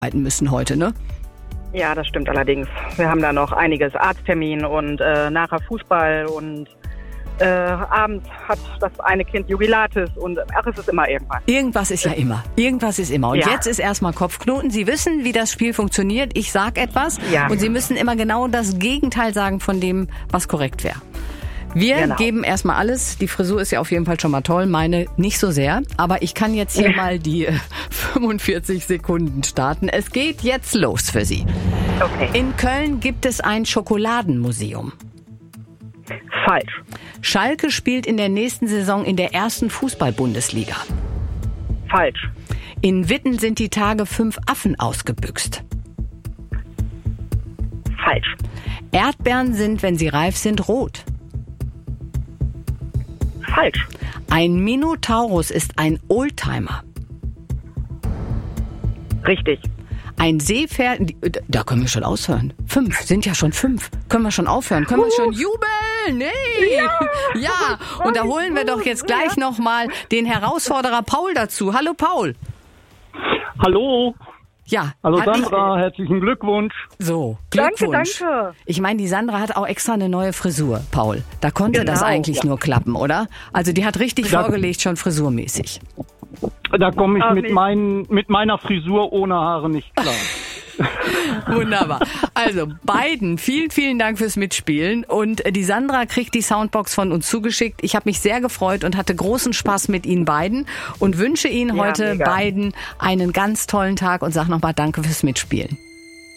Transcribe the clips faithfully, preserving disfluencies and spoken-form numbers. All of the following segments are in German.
arbeiten müssen heute, ne? Ja, das stimmt allerdings. Wir haben da noch einiges, Arzttermin und äh, nachher Fußball und äh, abends hat das eine Kind Jubilates und ach, es ist immer irgendwas. Irgendwas ist ja immer. Irgendwas ist immer. Und Ja. jetzt ist erstmal Kopfknoten. Sie wissen, wie das Spiel funktioniert. Ich sag etwas Ja. und Sie müssen immer genau das Gegenteil sagen von dem, was korrekt wäre. Wir Genau. geben erstmal alles. Die Frisur ist ja auf jeden Fall schon mal toll, meine nicht so sehr. Aber ich kann jetzt hier mal die äh, fünfundvierzig Sekunden starten. Es geht jetzt los für Sie. Okay. In Köln gibt es ein Schokoladenmuseum. Falsch. Schalke spielt in der nächsten Saison in der ersten Fußball-Bundesliga. Falsch. In Witten sind die Tage fünf Affen ausgebüxt. Falsch. Erdbeeren sind, wenn sie reif sind, rot. Falsch. Ein Minotaurus ist ein Oldtimer. Richtig. Ein Seepferd, da können wir schon aufhören. Fünf, sind ja schon fünf. Können wir schon aufhören? Können wir schon jubeln? Nee. Ja. ja. Und da holen wir doch jetzt gleich nochmal den Herausforderer Paul dazu. Hallo Paul. Hallo. Ja. Hallo hat Sandra, herzlichen Glückwunsch. Ich, so, Glückwunsch. Danke, danke. Ich meine, die Sandra hat auch extra eine neue Frisur, Paul. Da konnte Genau, das eigentlich ja. nur klappen, oder? Also die hat richtig Ja. vorgelegt, schon frisurmäßig. Da komme ich Ach, mit, nee. mein, mit meiner Frisur ohne Haare nicht klar. Wunderbar. Also beiden, vielen, vielen Dank fürs Mitspielen. Und die Sandra kriegt die Soundbox von uns zugeschickt. Ich habe mich sehr gefreut und hatte großen Spaß mit Ihnen beiden und wünsche Ihnen Ja, heute mega. beiden einen ganz tollen Tag und sag nochmal Danke fürs Mitspielen.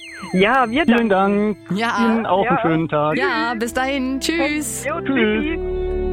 Ja, wir Vielen danken. Dank. Ja. Ihnen auch Ja. einen schönen Tag. Ja, bis dahin. Tschüss. Jo, Tschüss. tschüssi.